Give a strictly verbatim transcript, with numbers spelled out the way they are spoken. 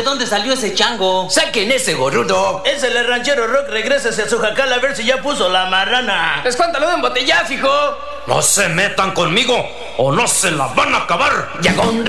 dónde salió ese chango. ¡Saquen ese gorrudo! Es el ranchero Rock, regrésese a su jacal a ver si ya puso la marrana. ¡Escuántalo de embotellazo, hijo! No se metan conmigo o no se la van a acabar. Ya con